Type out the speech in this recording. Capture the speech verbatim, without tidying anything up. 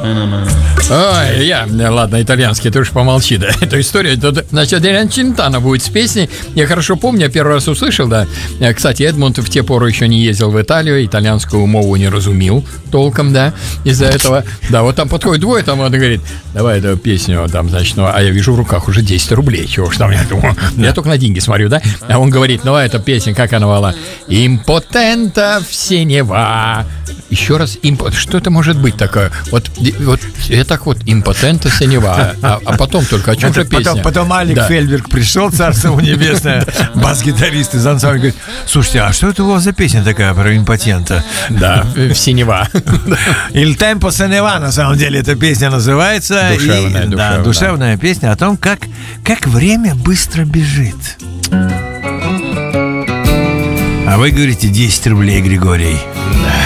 Ой, я, ладно, итальянский, ты уж помолчи, да, эту историю. Тут, значит, Адриано Челентано будет с песней. Я хорошо помню, я первый раз услышал, да. Кстати, Эдмунд в те поры еще не ездил в Италию, итальянскую мову не разумел толком, да, из-за этого. Да, вот там подходит двое, там он говорит, давай эту песню, там, значит, ну, а я вижу в руках уже десять рублей, чего ж там, я думаю, я только на деньги смотрю, да. А он говорит, давай эта песня, как она была? Импотента всенева. Еще раз, импот, что это может быть такое? Вот, вот я так вот, импотента синева, а, а потом только, о чем же песня? Потом, потом Алик да. Фельдберг пришел, царство ему небесное, бас-гитарист из ансамбля, говорит, слушайте, а что это у вас за песня такая про импотента? Да, в синева. Il tempo se ne va, на самом деле эта песня называется. Душевная, и, душевная. Да, душевная песня о том, как, как время быстро бежит. А вы говорите десять рублей, Григорий. Да.